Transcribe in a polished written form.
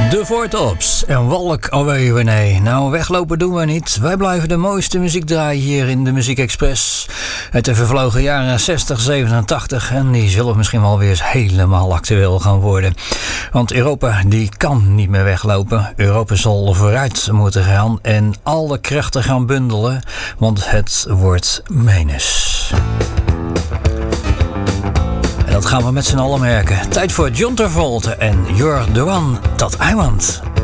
De Voortops en Walk Away Renee. Nou, weglopen doen we niet. Wij blijven de mooiste muziek draaien hier in de Muziek Express. Uit de vervlogen jaren 60, 87. En die zullen misschien wel weer eens helemaal actueel gaan worden. Want Europa die kan niet meer weglopen. Europa zal vooruit moeten gaan en alle krachten gaan bundelen. Want het wordt menens. En dat gaan we met z'n allen merken. Tijd voor John Travolta en You're the One That I Want.